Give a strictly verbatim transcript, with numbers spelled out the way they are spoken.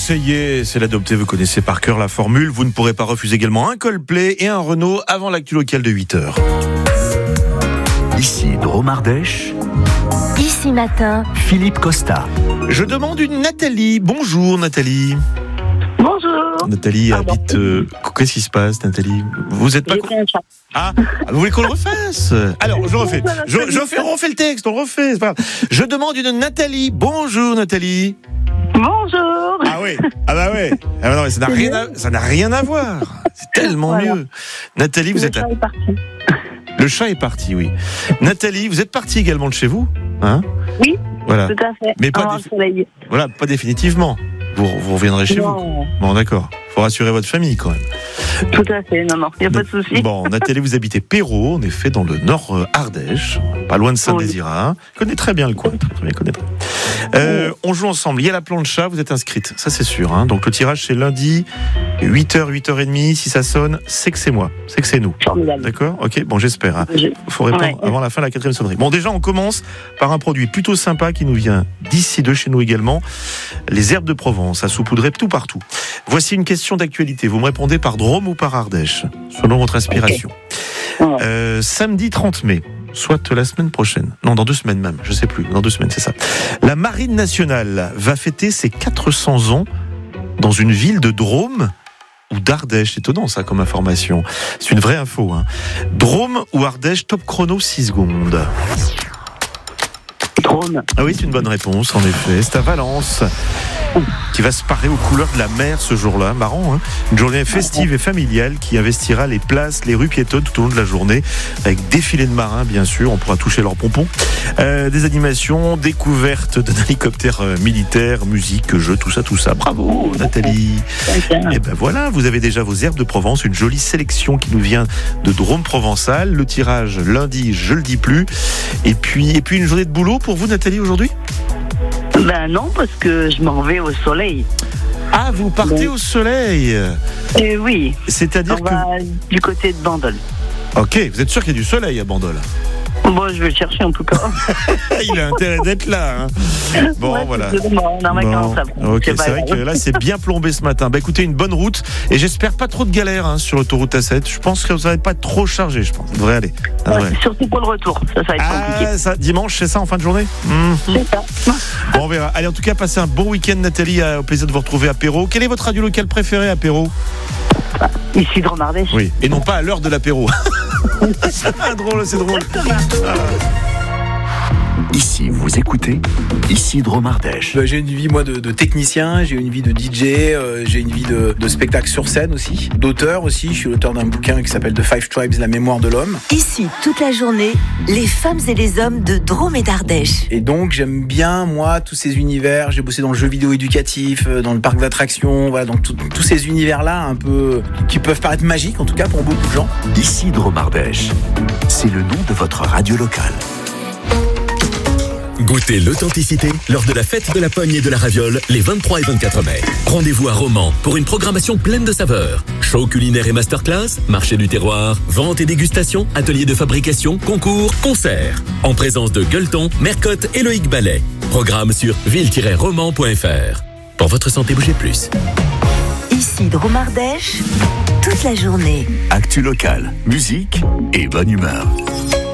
Essayer, c'est l'adopter, vous connaissez par cœur la formule. Vous ne pourrez pas refuser également un Coldplay et un Renault avant l'actu locale de huit heures. Ici Drôme Ardèche. Ici Matin, Philippe Costa. Je demande une Nathalie. Bonjour Nathalie. Bonjour. Nathalie Pardon. habite... euh, qu'est-ce qui se passe Nathalie? Vous êtes pas... J'ai fait un chat. Ah, vous voulez qu'on le refasse? Alors, je refais. Je, je refais, on refait le texte, on le refait. C'est pas grave. Je demande une Nathalie. Bonjour Nathalie. Bonjour. Ah oui, ah bah ouais. Ah bah non, mais ça n'a rien à, ça n'a rien à voir. C'est tellement Voilà. mieux. Nathalie, vous Le êtes... chat à- est parti. Le chat est parti, oui. Nathalie, vous êtes partie également de chez vous, hein? Oui, Voilà. tout à fait. Mais pas Avant des- le soleil. Voilà, pas définitivement. Vous, vous reviendrez chez vous. Non, Bon, d'accord. Faut rassurer votre famille quand même. tout à fait. Non, non, il n'y a pas de souci. Bon, Nathalie, vous habitez Perrault, en effet, dans le nord euh, Ardèche, pas loin de Saint-Désirat. Connaît très bien le coin. Très bien, connaît très bien. Euh, on joue ensemble. Il y a la plancha, vous êtes inscrite. Ça, c'est sûr. Hein. Donc, le tirage, c'est lundi, huit heures, huit heures trente. Si ça sonne, c'est que c'est moi. C'est que c'est nous. Formidable. D'accord? Ok, bon, j'espère. Hein. Je- Il faut répondre Ouais. avant la fin de la quatrième sonnerie. Bon, déjà, on commence par un produit plutôt sympa qui nous vient d'ici, de chez nous également. Les herbes de Provence, à saupoudrer tout partout. Voici une question d'actualité. Vous me répondez par Drôme ou par Ardèche, selon votre inspiration. Ouais. Euh, samedi trente mai, soit la semaine prochaine. Non, dans deux semaines même, je sais plus. Dans deux semaines, c'est ça. La Marine nationale va fêter ses quatre cents ans dans une ville de Drôme ou d'Ardèche. C'est étonnant ça comme information. C'est une vraie info. Hein. Drôme ou Ardèche, top chrono six secondes. Drôme. Ah oui, c'est une bonne réponse, en effet. C'est à Valence qui va se parer aux couleurs de la mer ce jour-là. Marrant, hein. Une journée festive et familiale qui investira les places, les rues piétonnes tout au long de la journée, avec défilé de marins, bien sûr. On pourra toucher leurs pompons. Euh, des animations, découverte d'un hélicoptère euh, militaire, musique, jeux, tout ça, tout ça. Bravo, Nathalie. Et ben voilà, vous avez déjà vos herbes de Provence, une jolie sélection qui nous vient de Drôme provençal. Le tirage lundi, je le dis plus. Et puis, et puis une journée de boulot pour vous, Nathalie, aujourd'hui? Ben non, parce que je m'en vais au soleil. Ah, vous partez Bon. au soleil. Et oui, C'est-à-dire on que... va du côté de Bandol. Ok, vous êtes sûr qu'il y a du soleil à Bandol? Bon, je vais le chercher en tout cas. Il a intérêt d'être là. Hein. Bon, Ouais, voilà. c'est bon, on a vacances après. Ok, C'est c'est pas vrai grave. que là, c'est bien plombé ce matin. Bah écoutez, une bonne route. Et j'espère pas trop de galères hein, sur l'autoroute A sept. Je pense que vous n'allez pas être trop chargé, je pense. Ça devrait aller. Ça devrait Ouais, aller. surtout pour le retour, ça, ça va être compliqué. Ah, ça, dimanche, c'est ça en fin de journée? Mmh. C'est ça. Bon, on verra. Allez, en tout cas, passez un bon week-end, Nathalie. Au plaisir de vous retrouver à Perrault. Quel est votre radio local préféré à Perrault? Ici, Drôme Ardèche. Oui, et non pas à l'heure de l'apéro. Drôle, c'est drôle. Ici vous écoutez. Ici Drôme Ardèche. J'ai une vie moi de, de technicien, j'ai une vie de D J, euh, j'ai une vie de, de spectacle sur scène aussi, d'auteur aussi. Je suis l'auteur d'un bouquin qui s'appelle The Five Tribes, la mémoire de l'homme. ici toute la journée, les femmes et les hommes de Drôme et d'Ardèche. Et donc j'aime bien moi tous ces univers. J'ai bossé dans le jeu vidéo éducatif, euh, dans le parc d'attractions, voilà, donc tout- tous ces univers-là un peu qui peuvent paraître magiques en tout cas pour beaucoup de gens. Ici Drôme Ardèche. C'est le nom de votre radio locale. Goûtez l'authenticité lors de la fête de la pogne et de la raviole les vingt-trois et vingt-quatre mai. Rendez-vous à Romans pour une programmation pleine de saveurs. Show culinaire et masterclass, marché du terroir, vente et dégustation, atelier de fabrication, concours, concerts. En présence de Gueuleton, Mercotte et Loïc Ballet. Programme sur ville tiret roman point f r. Pour votre santé, bougez plus. Ici Drôme Ardèche, toute la journée. Actu locale, musique et bonne humeur.